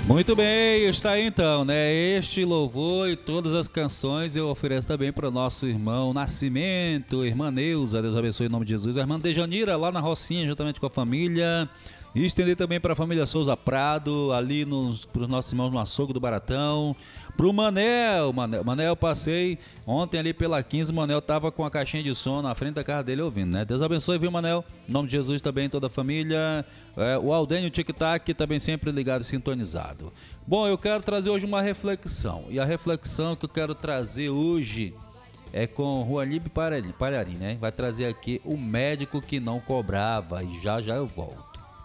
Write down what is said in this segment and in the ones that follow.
Muito bem, está aí então, né? Este louvor e todas as canções eu ofereço também para o nosso irmão Nascimento, irmã Neuza, Deus abençoe em nome de Jesus, a irmã Dejanira lá na Rocinha, juntamente com a família. E estender também para a família Souza Prado, ali para os nossos irmãos no Açougue do Baratão. Para o Manel, passei ontem ali pela 15, o Manel estava com a caixinha de som na frente da casa dele ouvindo, né? Deus abençoe, viu, Manel? Em nome de Jesus também, toda a família. O Aldênio Tic Tac também sempre ligado e sintonizado. Bom, eu quero trazer hoje uma reflexão. E a reflexão que eu quero trazer hoje é com Juanib Palharim, né? Vai trazer aqui o médico que não cobrava. E já eu volto.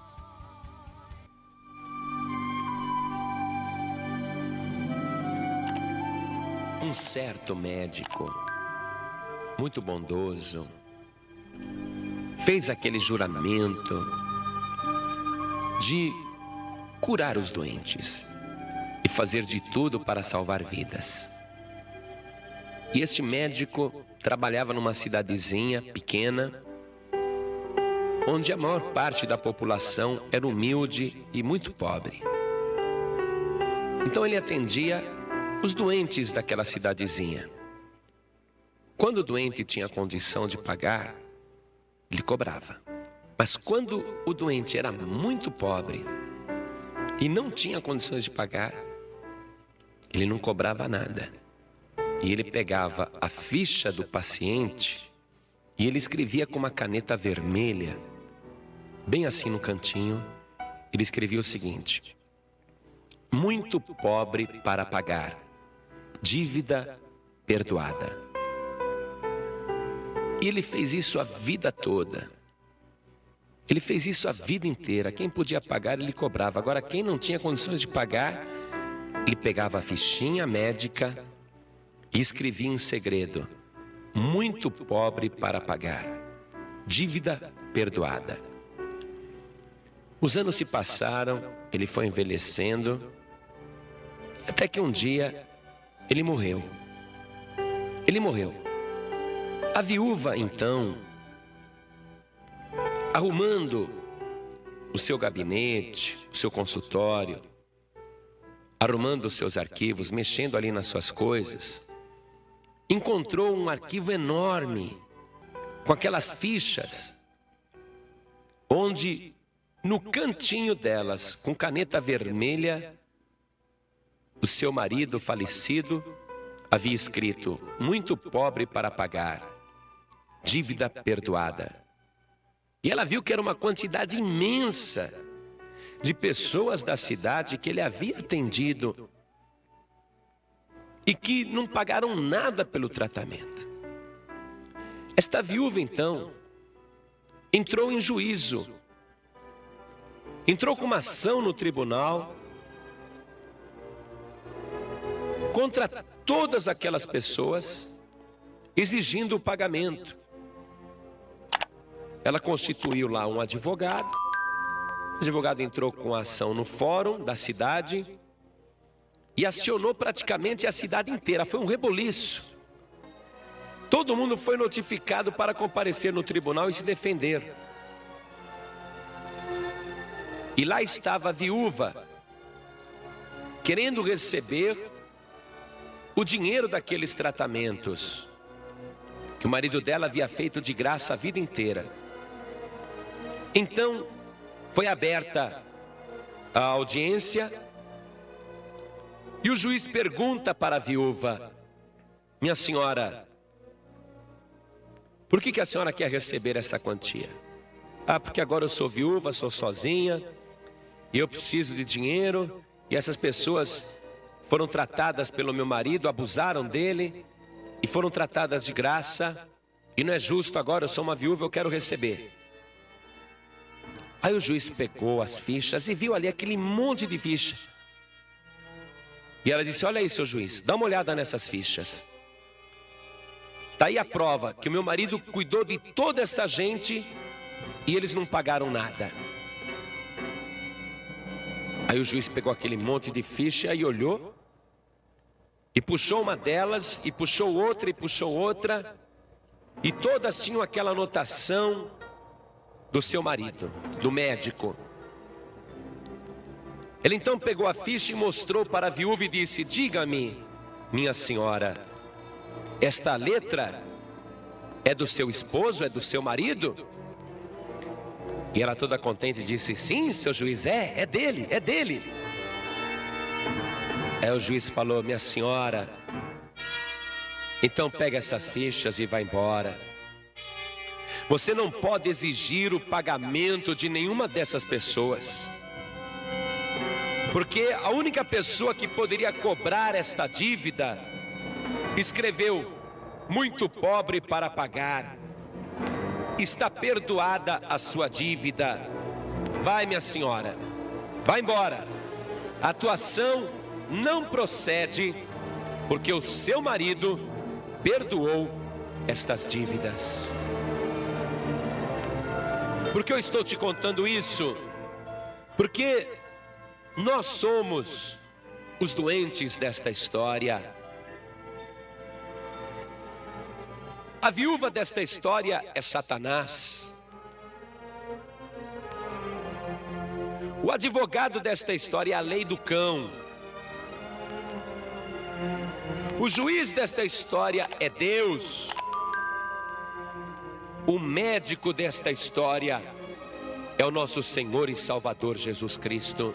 Um certo médico, muito bondoso, fez aquele juramento de curar os doentes e fazer de tudo para salvar vidas. E este médico trabalhava numa cidadezinha pequena, onde a maior parte da população era humilde e muito pobre. Então ele atendia os doentes daquela cidadezinha. Quando o doente tinha condição de pagar, ele cobrava. Mas quando o doente era muito pobre e não tinha condições de pagar, ele não cobrava nada. E ele pegava a ficha do paciente e ele escrevia com uma caneta vermelha, bem assim no cantinho, ele escrevia o seguinte: muito pobre para pagar, dívida perdoada. E ele fez isso a vida toda. Ele fez isso a vida inteira. Quem podia pagar, ele cobrava. Agora, quem não tinha condições de pagar, ele pegava a fichinha médica e escrevia em segredo: muito pobre para pagar, dívida perdoada. Os anos se passaram, ele foi envelhecendo, até que um dia ele morreu. Ele morreu. A viúva, então, arrumando o seu gabinete, o seu consultório, arrumando os seus arquivos, mexendo ali nas suas coisas, encontrou um arquivo enorme, com aquelas fichas, onde no cantinho delas, com caneta vermelha, o seu marido falecido havia escrito: muito pobre para pagar, dívida perdoada. E ela viu que era uma quantidade imensa de pessoas da cidade que ele havia atendido e que não pagaram nada pelo tratamento. Esta viúva, então, entrou em juízo, entrou com uma ação no tribunal contra todas aquelas pessoas, exigindo o pagamento. Ela constituiu lá um advogado, o advogado entrou com a ação no fórum da cidade e acionou praticamente a cidade inteira. Foi um reboliço. Todo mundo foi notificado para comparecer no tribunal e se defender. E lá estava a viúva, querendo receber o dinheiro daqueles tratamentos que o marido dela havia feito de graça a vida inteira. Então, foi aberta a audiência e o juiz pergunta para a viúva: minha senhora, por que a senhora quer receber essa quantia? Ah, porque agora eu sou viúva, sou sozinha, e eu preciso de dinheiro, e essas pessoas foram tratadas pelo meu marido, abusaram dele, e foram tratadas de graça, e não é justo, agora eu sou uma viúva, eu quero receber. Aí o juiz pegou as fichas e viu ali aquele monte de fichas. E ela disse: olha aí, seu juiz, dá uma olhada nessas fichas. Está aí a prova que o meu marido cuidou de toda essa gente e eles não pagaram nada. Aí o juiz pegou aquele monte de ficha e olhou, e puxou uma delas, e puxou outra, e puxou outra, e todas tinham aquela anotação do seu marido, do médico. Ele então pegou a ficha e mostrou para a viúva e disse: diga-me, minha senhora, esta letra é do seu esposo, é do seu marido? E ela toda contente disse: sim, seu juiz, é dele, é dele. Aí o juiz falou: minha senhora, então pega essas fichas e vai embora. Você não pode exigir o pagamento de nenhuma dessas pessoas, porque a única pessoa que poderia cobrar esta dívida escreveu: muito pobre para pagar, está perdoada a sua dívida. Vai, minha senhora, vai embora. A tua ação não procede, porque o seu marido perdoou estas dívidas. Por que eu estou te contando isso? Porque nós somos os doentes desta história. A viúva desta história é Satanás. O advogado desta história é a lei do cão. O juiz desta história é Deus. O médico desta história é o nosso Senhor e Salvador Jesus Cristo.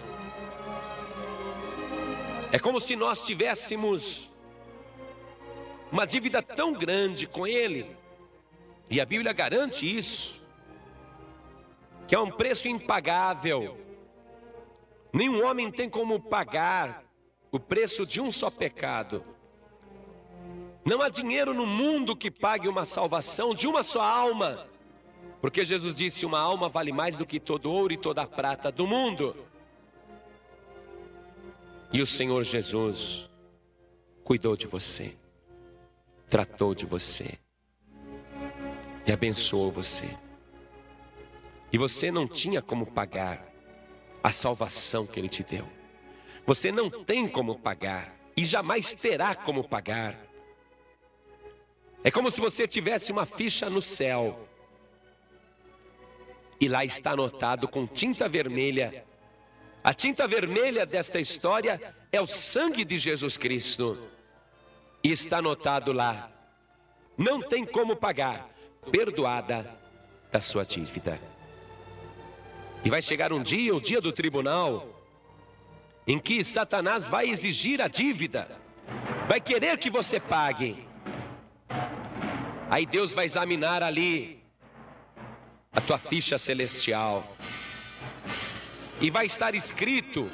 É como se nós tivéssemos uma dívida tão grande com Ele, e a Bíblia garante isso, que é um preço impagável. Nenhum homem tem como pagar o preço de um só pecado. Não há dinheiro no mundo que pague uma salvação de uma só alma, porque Jesus disse: uma alma vale mais do que todo ouro e toda a prata do mundo. E o Senhor Jesus cuidou de você, tratou de você e abençoou você. E você não tinha como pagar a salvação que Ele te deu. Você não tem como pagar e jamais terá como pagar. É como se você tivesse uma ficha no céu e lá está anotado com tinta vermelha. A tinta vermelha desta história é o sangue de Jesus Cristo. E está anotado lá: não tem como pagar, perdoada da sua dívida. E vai chegar um dia, o dia do tribunal, em que Satanás vai exigir a dívida, vai querer que você pague. Aí Deus vai examinar ali a tua ficha celestial, e vai estar escrito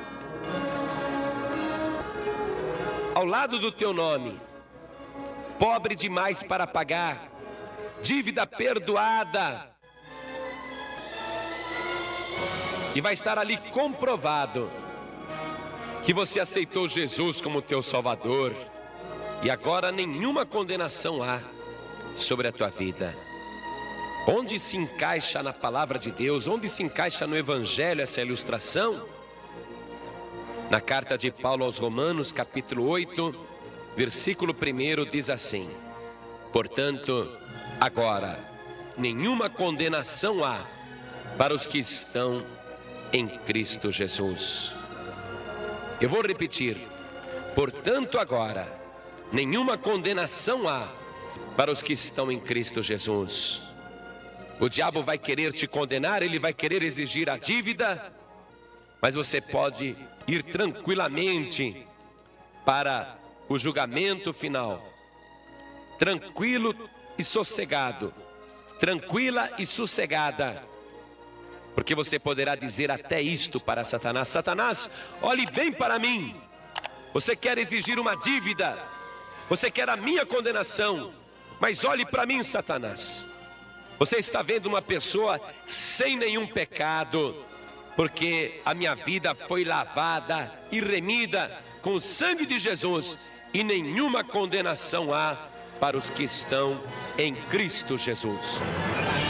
ao lado do teu nome: pobre demais para pagar, dívida perdoada. E vai estar ali comprovado que você aceitou Jesus como teu Salvador, e agora nenhuma condenação há sobre a tua vida. Onde se encaixa na palavra de Deus, onde se encaixa no Evangelho essa ilustração? Na carta de Paulo aos Romanos, capítulo 8, versículo 1, diz assim: portanto, agora, nenhuma condenação há para os que estão em Cristo Jesus. Eu vou repetir: portanto, agora, nenhuma condenação há para os que estão em Cristo Jesus. O diabo vai querer te condenar, ele vai querer exigir a dívida, mas você pode ir tranquilamente para o julgamento final, tranquilo e sossegado, tranquila e sossegada, porque você poderá dizer até isto para Satanás: Satanás, olhe bem para mim. Você quer exigir uma dívida, você quer a minha condenação, mas olhe para mim, Satanás. Você está vendo uma pessoa sem nenhum pecado, porque a minha vida foi lavada e remida com o sangue de Jesus, e nenhuma condenação há para os que estão em Cristo Jesus.